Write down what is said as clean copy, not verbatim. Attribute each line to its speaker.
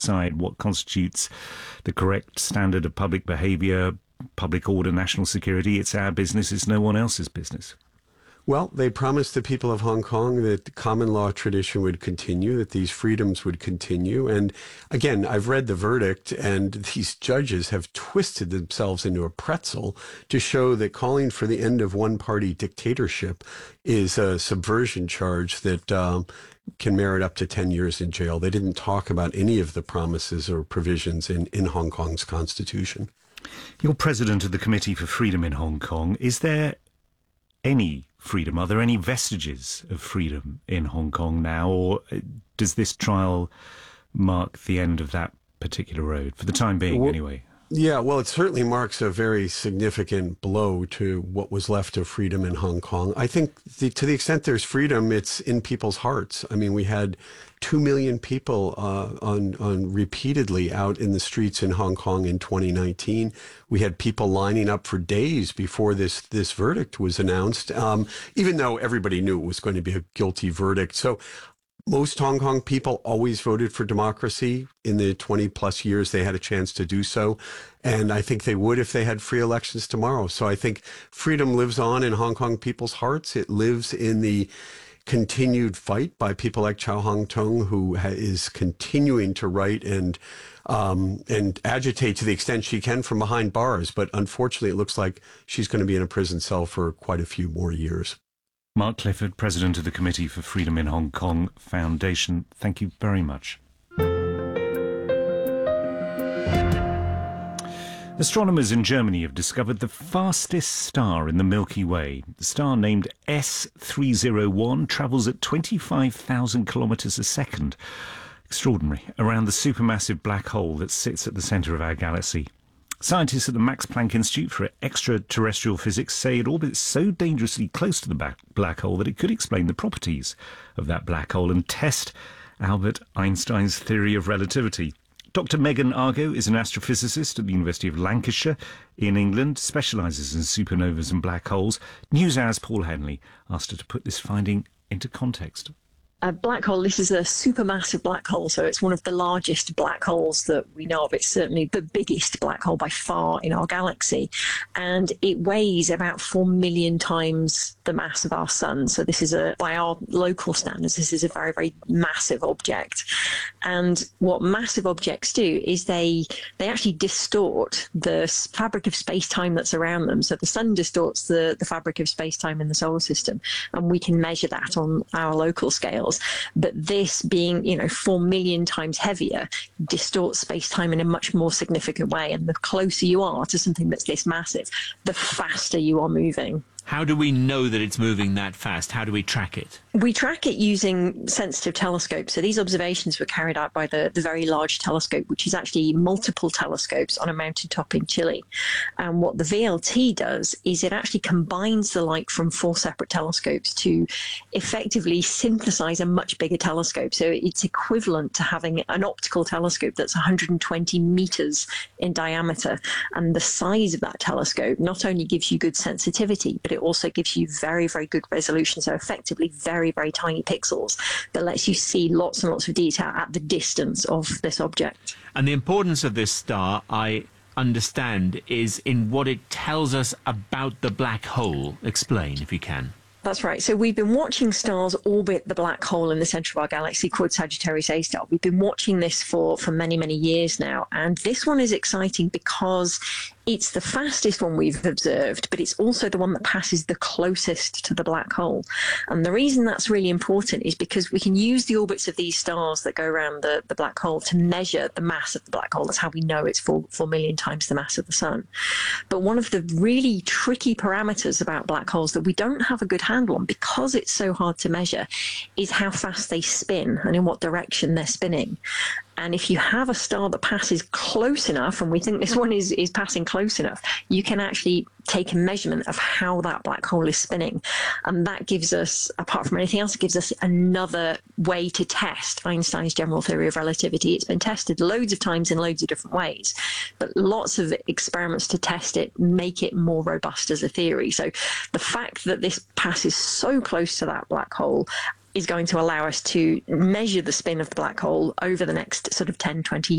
Speaker 1: decide what constitutes the correct standard of public behaviour, public order, national security. It's our business, it's no one else's business.
Speaker 2: Well, they promised the people of Hong Kong that the common law tradition would continue, that these freedoms would continue. And again, I've read the verdict, and these judges have twisted themselves into a pretzel to show that calling for the end of one-party dictatorship is a subversion charge that can merit up to 10 years in jail. They didn't talk about any of the promises or provisions in Hong Kong's constitution.
Speaker 1: You're president of the Committee for Freedom in Hong Kong. Is there any freedom? Are there any vestiges of freedom in Hong Kong now, or does this trial mark the end of that particular road, for the time being anyway?
Speaker 2: Yeah, well, it certainly marks a very significant blow to what was left of freedom in Hong Kong. I think to the extent there's freedom, it's in people's hearts. I mean, we had 2 million people on repeatedly out in the streets in Hong Kong in 2019. We had people lining up for days before this verdict was announced, even though everybody knew it was going to be a guilty verdict. So most Hong Kong people always voted for democracy. In the 20 plus years they had a chance to do so. And I think they would if they had free elections tomorrow. So I think freedom lives on in Hong Kong people's hearts. It lives in the continued fight by people like Chow Hang Tung, who is continuing to write and agitate to the extent she can from behind bars. But unfortunately, it looks like she's going to be in a prison cell for quite a few more years.
Speaker 1: Mark Clifford, President of the Committee for Freedom in Hong Kong Foundation, thank you very much. Astronomers in Germany have discovered the fastest star in the Milky Way. The star, named S301, travels at 25,000 kilometres a second. Extraordinary. Around the supermassive black hole that sits at the centre of our galaxy. Scientists at the Max Planck Institute for Extraterrestrial Physics say it orbits so dangerously close to the black hole that it could explain the properties of that black hole and test Albert Einstein's theory of relativity. Dr. Megan Argo is an astrophysicist at the University of Lancashire in England, specialises in supernovas and black holes. NewsHour's Paul Henley asked her to put this finding into context.
Speaker 3: A black hole, this is a supermassive black hole, so it's one of the largest black holes that we know of. It's certainly the biggest black hole by far in our galaxy, and it weighs about 4 million times the mass of our sun. So this is, by our local standards, this is a very, very massive object. And what massive objects do is they actually distort the fabric of space-time that's around them. So the sun distorts the fabric of space-time in the solar system, and we can measure that on our local scale. But this being, 4 million times heavier, distorts space-time in a much more significant way. And the closer you are to something that's this massive, the faster you are moving.
Speaker 4: How do we know that it's moving that fast? How do we track it?
Speaker 3: We track it using sensitive telescopes. So these observations were carried out by the Very Large Telescope, which is actually multiple telescopes on a mountaintop in Chile. And what the VLT does is it actually combines the light from 4 separate telescopes to effectively synthesize a much bigger telescope. So it's equivalent to having an optical telescope that's 120 meters in diameter. And the size of that telescope not only gives you good sensitivity, but it also gives you very, very good resolution. So effectively very, very tiny pixels that lets you see lots and lots of detail at the distance of this object.
Speaker 4: And the importance of this star, I understand, is in what it tells us about the black hole. Explain, if you can.
Speaker 3: That's right. So we've been watching stars orbit the black hole in the centre of our galaxy called Sagittarius A star. We've been watching this for many, many years now. And this one is exciting because it's the fastest one we've observed, but it's also the one that passes the closest to the black hole. And the reason that's really important is because we can use the orbits of these stars that go around the black hole to measure the mass of the black hole. That's how we know it's 4 million times the mass of the sun. But one of the really tricky parameters about black holes that we don't have a good handle on, because it's so hard to measure, is how fast they spin and in what direction they're spinning. And if you have a star that passes close enough, and we think this one is passing close enough, you can actually take a measurement of how that black hole is spinning. And that gives us, apart from anything else, it gives us another way to test Einstein's general theory of relativity. It's been tested loads of times in loads of different ways, but lots of experiments to test it make it more robust as a theory. So the fact that this passes so close to that black hole is going to allow us to measure the spin of the black hole over the next sort of 10, 20 years.